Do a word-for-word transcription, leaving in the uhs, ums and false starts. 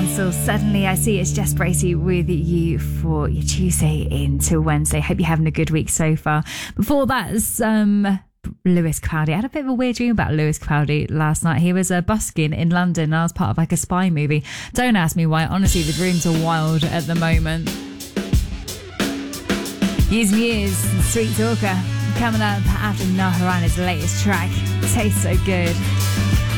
Council. Suddenly I see it's Jess Bracey with you for your Tuesday into Wednesday. Hope you're having a good week so far. Before that, um, Lewis Capaldi. I had a bit of a weird dream about Lewis Capaldi last night. He was a busking in London and I was part of like a spy movie. Don't ask me why. Honestly, the dreams are wild at the moment. Years and Years, Sweet Talker, coming up after Naharana's latest track. Tastes so good.